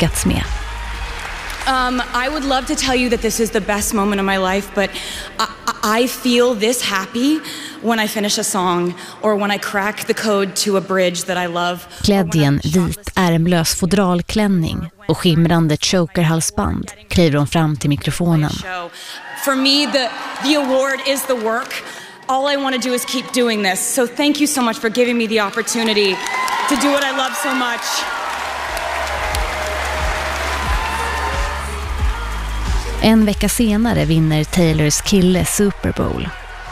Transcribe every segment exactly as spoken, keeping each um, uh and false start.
lyckats med. Um, I would love to tell you that this is the best moment of my life, but I, I feel this happy when I finish a song or when I crack the code to a bridge that I love. Klädd i en vit ärmlös fodralklänning och skimrande chokerhalsband kliver hon fram till mikrofonen. For me, the, the award is the work. All I want to do is keep doing this. So thank you so much for giving me the opportunity to do what I love so much. En vecka senare vinner Taylors kille Super Bowl.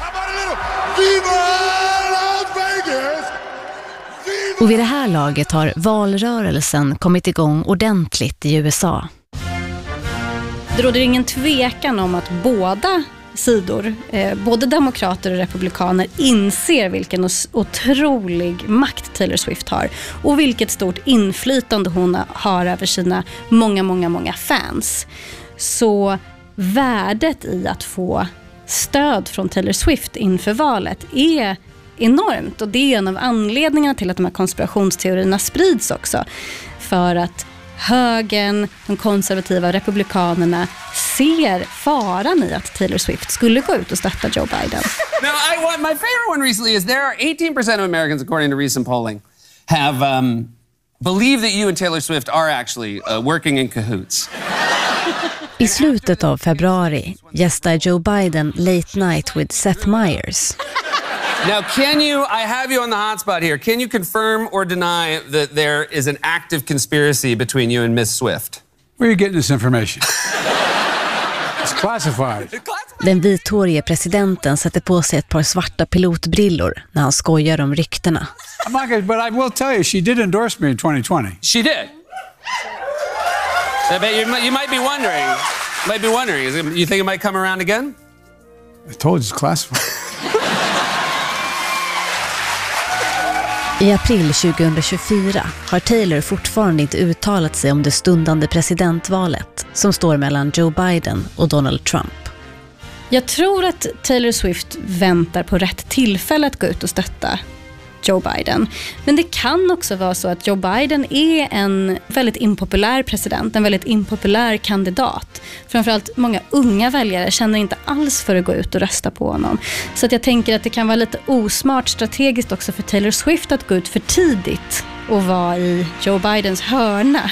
Och vid det här laget har valrörelsen kommit igång ordentligt i U S A. Det råder ingen tvekan om att båda sidor, eh, både demokrater och republikaner, inser vilken otrolig makt Taylor Swift har och vilket stort inflytande hon har över sina många, många, många fans. Så värdet i att få stöd från Taylor Swift inför valet är enormt, och det är en av anledningarna till att de här konspirationsteorierna sprids också. För att högern, de konservativa republikanerna ser faran i att Taylor Swift skulle gå ut och stötta Joe Biden. Now, I want, my favorite one recently is there are eighteen percent of Americans, according to recent polling, have um, believed that you and Taylor Swift are actually uh, working in cahoots. I slutet av februari gästar Joe Biden Late Night with Seth Meyers. Now, can you, I have you on the hotspot here, can you confirm or deny that there is an active conspiracy between you and Miss Swift? Where are you getting this information? It's classified. Den vithårige presidenten sätter på sig ett par svarta pilotbrillor när han skojar om ryktena. I'm not gonna, but I will tell you, she did endorse me in twenty twenty. She did? I bet you, you might be wondering, might be wondering, is it, you think it might come around again? I told you it's classified. I april tjugohundratjugofyra har Taylor fortfarande inte uttalat sig om det stundande presidentvalet som står mellan Joe Biden och Donald Trump. Jag tror att Taylor Swift väntar på rätt tillfälle att gå ut och stötta Joe Biden. Men det kan också vara så att Joe Biden är en väldigt impopulär president, en väldigt impopulär kandidat. Framförallt många unga väljare känner inte alls för att gå ut och rösta på honom. Så att jag tänker att det kan vara lite osmart strategiskt också för Taylor Swift att gå ut för tidigt och vara i Joe Bidens hörna.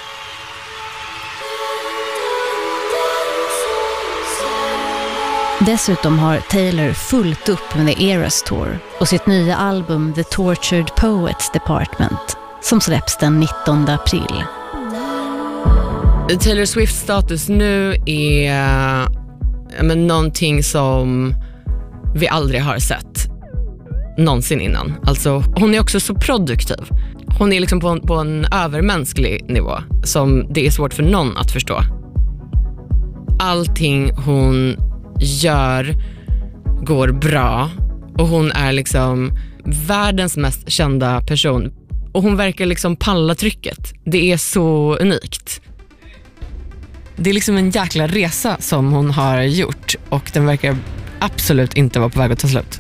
Dessutom har Taylor fullt upp med The Eras Tour och sitt nya album The Tortured Poets Department som släpps den nittonde april. Taylor Swifts status nu är men, någonting som vi aldrig har sett någonsin innan. Alltså, hon är också så produktiv. Hon är liksom på, på en övermänsklig nivå som det är svårt för någon att förstå. Allting hon gör går bra och hon är liksom världens mest kända person och hon verkar liksom palla trycket. Det är så unikt. Det är liksom en jäkla resa som hon har gjort och den verkar absolut inte vara på väg att ta slut.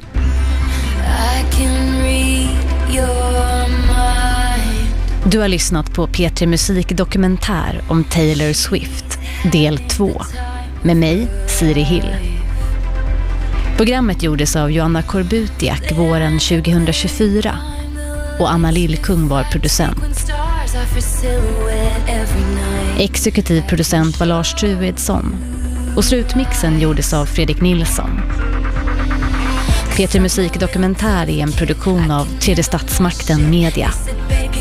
Du har lyssnat på P tre Musik dokumentär om Taylor Swift del två med mig, Siri Hill. Programmet gjordes av Joanna Korbutiak våren tjugohundratjugofyra och Anna Lillkung var producent. Exekutiv producent var Lars Truedsson och slutmixen gjordes av Fredrik Nilsson. P tre Musik dokumentär är en produktion av Tredje Statsmakten Media.